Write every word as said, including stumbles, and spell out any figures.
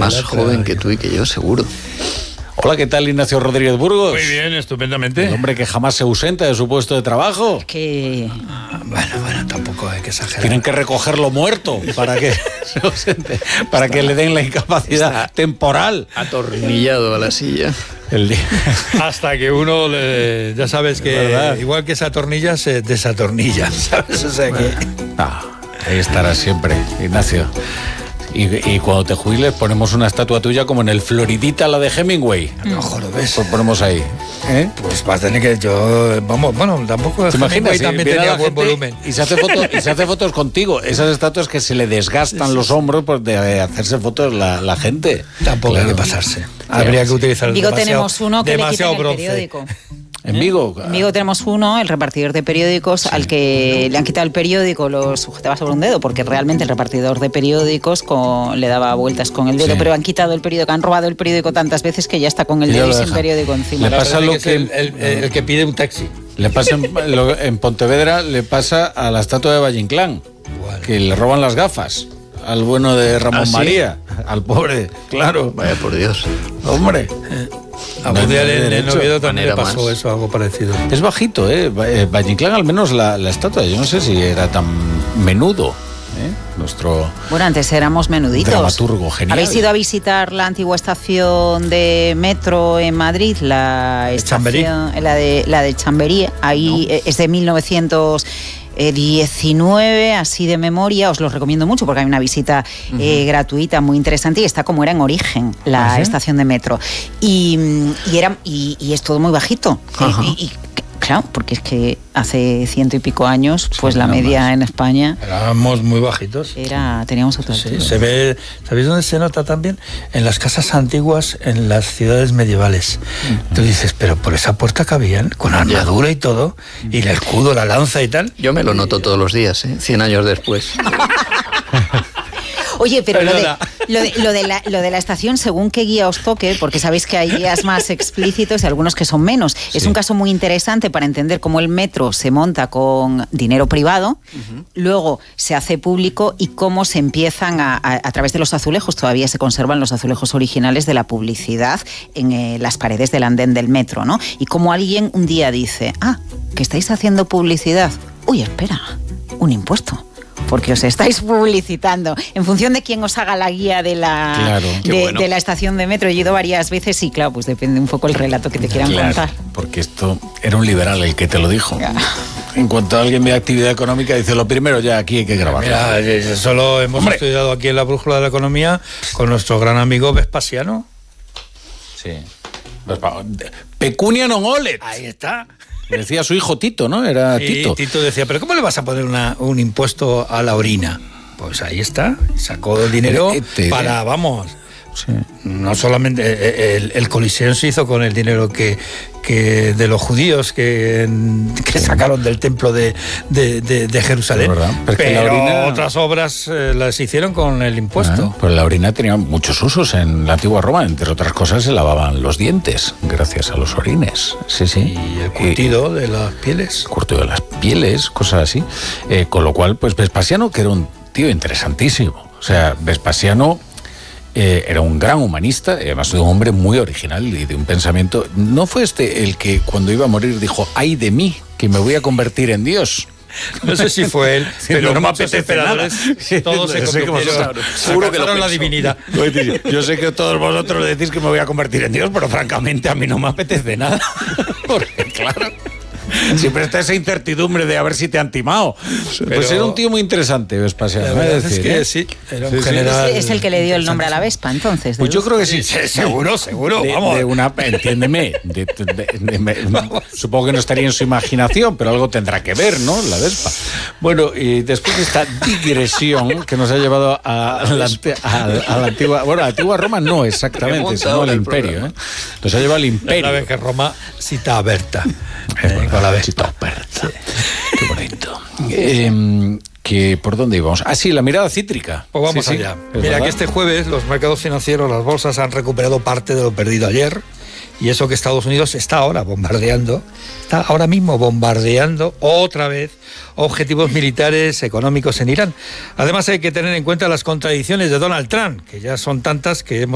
más joven que tú y que yo, seguro. Hola, ¿qué tal, Ignacio Rodríguez Burgos? Muy bien, estupendamente. El hombre que jamás se ausenta de su puesto de trabajo. Que... Ah, bueno, bueno, tampoco hay que exagerar. Tienen que recogerlo muerto para que se ausente, para Está, que le den la incapacidad temporal. Atornillado a la silla. El día. Hasta que uno, le, ya sabes que igual que se atornilla, se desatornilla, ¿sabes? O sea que... Ah, ahí estarás siempre, Ignacio. Y, y cuando te jubiles ponemos una estatua tuya como en el Floridita, la de Hemingway. A lo mejor lo ves. Pues ponemos ahí. ¿Eh? Pues vas a tener que yo... Vamos, bueno, tampoco... ¿Te imaginas? También tenía buen volumen. Y se, hace foto, y se hace fotos contigo. Esas estatuas que se le desgastan sí, sí, los hombros por de hacerse fotos la, la gente. Tampoco claro. hay que pasarse. Claro, Habría que utilizar Digo, tenemos uno que le quitan el bronce. periódico. En Vigo. En Vigo tenemos uno, el repartidor de periódicos, sí. al que le han quitado el periódico, lo sujetaba sobre un dedo, porque realmente el repartidor de periódicos con, le daba vueltas con el dedo, sí. pero han quitado el periódico, han robado el periódico tantas veces que ya está con el dedo y sin periódico encima. Le pasa lo que, que el, el, el, el que pide un taxi. Le pasa en, lo, en Pontevedra, le pasa a la estatua de Valle Inclán, bueno. que le roban las gafas al bueno de Ramón ¿Ah, sí? María, al pobre, claro. Vaya por Dios. Hombre. Eh. A no Mundial en, en Oviedo también le pasó más. Eso, algo parecido. Es bajito, ¿eh? Valle Inclán, al menos la, la estatua, yo no sé si era tan menudo. ¿eh? Nuestro bueno, antes éramos menuditos. Dramaturgo genial. ¿Habéis ido a visitar la antigua estación de metro en Madrid? La estación, la de, la de Chamberí. Ahí no. Es de mil novecientos diecinueve, así de memoria, os lo recomiendo mucho porque hay una visita uh-huh. eh, gratuita muy interesante y está como era en origen la ¿Ah, sí? estación de metro y, y, era, y, y es todo muy bajito uh-huh. y, y claro, porque es que hace ciento y pico años pues sí, la media más. En España éramos muy bajitos, era teníamos otra sí, se ve, ¿sabéis dónde se nota también? En las casas antiguas en las ciudades medievales. Uh-huh. Tú dices, pero por esa puerta cabían con armadura y todo y el escudo, la lanza y tal. Yo me lo noto todos los días, ¿eh? cien años después. Oye, pero lo de, lo, de, lo, de la, lo de la estación, según qué guía os toque, porque sabéis que hay guías más explícitos y algunos que son menos. Sí. Es un caso muy interesante para entender cómo el metro se monta con dinero privado, uh-huh. luego se hace público y cómo se empiezan a, a, a través de los azulejos, todavía se conservan los azulejos originales de la publicidad en eh, las paredes del andén del metro, ¿no? Y cómo alguien un día dice, ah, que estáis haciendo publicidad. Uy, espera, un impuesto. Porque os estáis publicitando en función de quién os haga la guía de la, claro, de, bueno. de la estación de metro. He ido varias veces y claro, pues depende un poco el relato que te quieran claro, contar. Porque esto era un liberal el que te lo dijo. Ya. En cuanto a alguien ve actividad económica, dice lo primero ya aquí hay que grabar. Mira, eso lo hemos Hombre. estudiado aquí en la Brújula de la Economía con nuestro gran amigo Vespasiano. Sí. Pecunia non olet. Ahí está. Decía su hijo Tito, ¿no? Era sí, Tito. Tito decía, ¿pero cómo le vas a poner una, un impuesto a la orina? Pues ahí está, sacó el dinero este, para, vamos, sí. no solamente, el, el Coliseo se hizo con el dinero que, que de los judíos que, que sacaron del templo de, de, de, de Jerusalén, pero, pero la orina... otras obras eh, las hicieron con el impuesto. Ah, pues la orina tenía muchos usos en la antigua Roma, entre otras cosas se lavaban los dientes gracias a los orines. Sí, sí. Y el curtido y, de las pieles. El curtido de las pieles, cosas así. Eh, con lo cual, pues Vespasiano, que era un tío interesantísimo. O sea, Vespasiano eh, era un gran humanista, además de un hombre muy original y de un pensamiento. ¿No fue este el que cuando iba a morir dijo, ay de mí, que me voy a convertir en Dios? No sé si fue él, sí, pero no me apetece nada. Todos se convirtieron, seguro que lo la divinidad. Yo sé que todos vosotros decís que me voy a convertir en Dios, pero francamente a mí no me apetece nada. Porque claro... Siempre está esa incertidumbre de a ver si te han timado. Pero pues era un tío muy interesante, Vespasiano. La verdad decir, es que ¿eh? sí, era un sí, general. Es el que le dio el nombre a la Vespa, entonces. Pues yo creo que sí. sí seguro, seguro, de, vamos. De una, entiéndeme. De, de, de, de, de, supongo que no estaría en su imaginación, pero algo tendrá que ver, ¿no? La Vespa. Bueno, y después de esta digresión que nos ha llevado a, a, la, a, a la antigua. Bueno, a la antigua Roma no exactamente, sino al imperio. ¿eh? Nos ha llevado al imperio. La vez que Roma cita a Berta. Eh, con la Vespa. Sí. Qué bonito. Eh, que, ¿por dónde íbamos? Ah, sí, la mirada cítrica. Pues vamos sí, allá. Sí, Mira, que este jueves los mercados financieros, las bolsas han recuperado parte de lo perdido ayer. Y eso que Estados Unidos está ahora bombardeando, está ahora mismo bombardeando otra vez objetivos militares económicos en Irán. Además hay que tener en cuenta las contradicciones de Donald Trump, que ya son tantas que hemos